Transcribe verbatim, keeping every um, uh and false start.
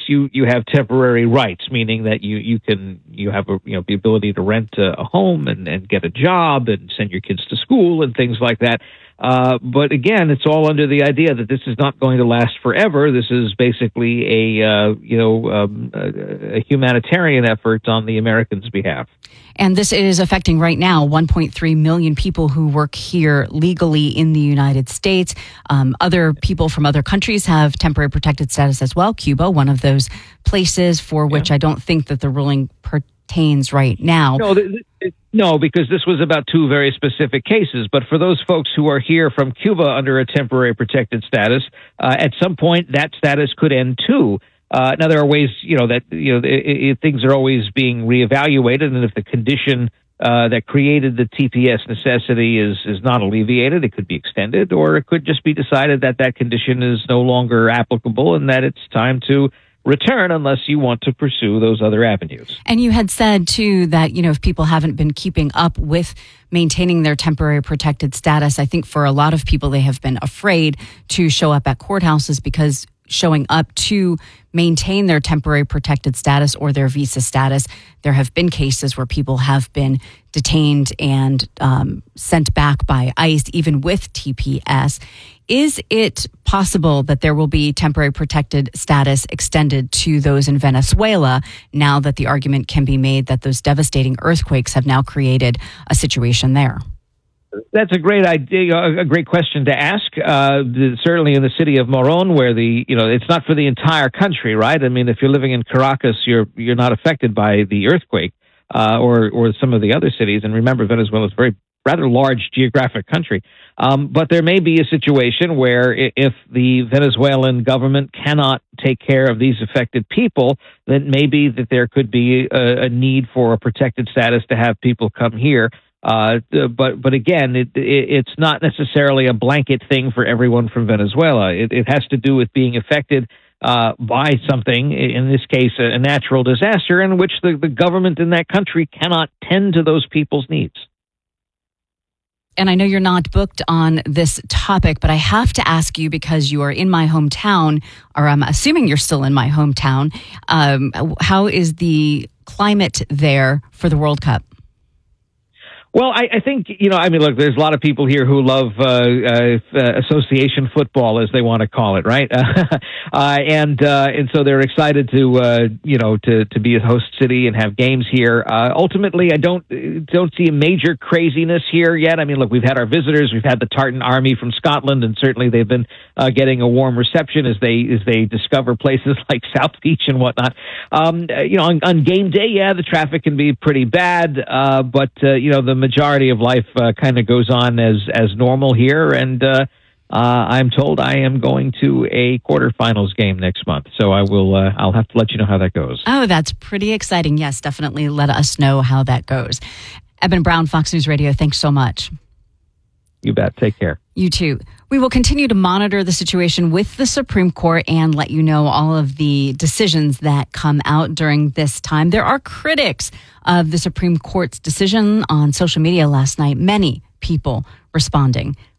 you, you have temporary rights, meaning that you, you can you have a, you know the ability to rent a, a home and, and get a job and send your kids to school and things like that. Uh, but again, it's all under the idea that this is not going to last forever. This is basically a uh, you know um, a, a humanitarian effort on the Americans' behalf. And this is affecting right now one point three million people who work here legally in the United States. Um, other people from other countries have temporary protected status as well. Cuba, one of those places for which yeah. I don't think that the ruling pertains right now. No, th- th- no, because this was about two very specific cases. But for those folks who are here from Cuba under a temporary protected status, uh, at some point that status could end too. Uh, now, there are ways, you know, that, you know, it, it, things are always being reevaluated. And if the condition uh, that created the T P S necessity is, is not alleviated, it could be extended, or it could just be decided that that condition is no longer applicable and that it's time to return unless you want to pursue those other avenues. And you had said, too, that, you know, if people haven't been keeping up with maintaining their temporary protected status, I think for a lot of people, they have been afraid to show up at courthouses because showing up to maintain their temporary protected status or their visa status, there have been cases where people have been detained and um, sent back by ICE, even with T P S. Is it possible that there will be temporary protected status extended to those in Venezuela now that the argument can be made that those devastating earthquakes have now created a situation there? That's a great idea, a great question to ask. Uh, certainly in the city of Moron, where the, you know, it's not for the entire country, right? I mean, if you're living in Caracas, you're you're not affected by the earthquake, uh, or or some of the other cities. And remember, Venezuela is a very rather large geographic country. Um, but there may be a situation where if the Venezuelan government cannot take care of these affected people, then maybe that there could be a, a need for a protected status to have people come here. Uh, but but again, it, it, it's not necessarily a blanket thing for everyone from Venezuela. It, it has to do with being affected uh, by something, in this case, a, a natural disaster, in which the, the government in that country cannot tend to those people's needs. And I know you're not booked on this topic, but I have to ask you because you are in my hometown, or I'm assuming you're still in my hometown. Um, how is the climate there for the World Cup? Well, I, I think, you know, I mean, look, there's a lot of people here who love uh, uh, association football, as they want to call it, right? uh, and uh, and so they're excited to, uh, you know, to, to be a host city and have games here. Uh, ultimately, I don't don't see a major craziness here yet. I mean, look, we've had our visitors, we've had the Tartan Army from Scotland, and certainly they've been uh, getting a warm reception as they as they discover places like South Beach and whatnot. Um, you know, on, on game day, yeah, the traffic can be pretty bad, uh, but uh, you know, the majority of life uh, kind of goes on as as normal here, and uh, uh, I'm told I am going to a quarterfinals game next month, so I will. Uh, I'll have to let you know how that goes. Oh, that's pretty exciting. Yes, definitely let us know how that goes. Eben Brown, Fox News Radio. Thanks so much. You bet. Take care. You too. We will continue to monitor the situation with the Supreme Court and let you know all of the decisions that come out during this time. There are critics of the Supreme Court's decision on social media last night. Many people responding.